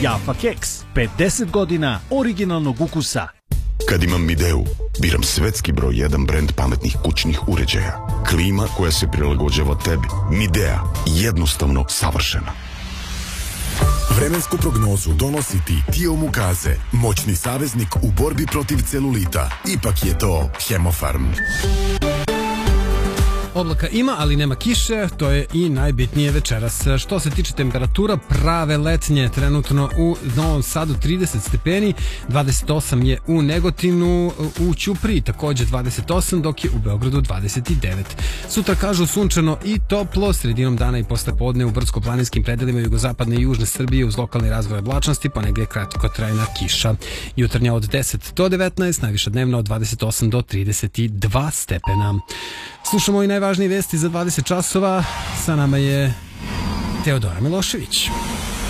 Jaffa keks, 50 godina originalnog ukusa. Kad imam Mideu, biram svetski broj 1 brend pametnih kućnih uređaja. Klima koja se prilagođava tebi. Midea, jednostavno savršena. Vremensku prognozu donosi ti Tio Mukaze, moćni saveznik u borbi protiv celulita. Ipak je to Hemofarm. Oblaka ima, ali nema kiše, to je i najbitnije večeras. Što se tiče temperatura, prave letnje, trenutno u Novom Sadu 30 stepeni, 28 je u Negotinu, u Ćupriji takođe 28, dok je u Beogradu 29. Sutra kažu sunčano i toplo, sredinom dana i posle podne u brdsko-planinskim predelima jugozapadne i južne Srbije uz lokalni razvoj oblačnosti, ponegdje kratkotrajna kiša. Jutarnja od 10 do 19, najviša dnevna od 28 do 32 stepena. Slušamo i najvažnije vesti za 20 časova. Sa nama je Teodora Milošević.